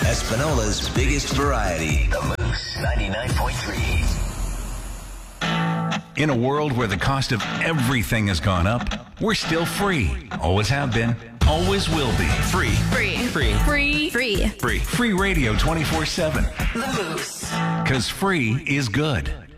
Espinola's biggest variety. The Moose 99.3. In a world where the cost of everything has gone up, we're still free. Always have been. Always will be. Free. Free. Free. Free. Free. Free. Free radio 24/7. The Moose. Because free is good.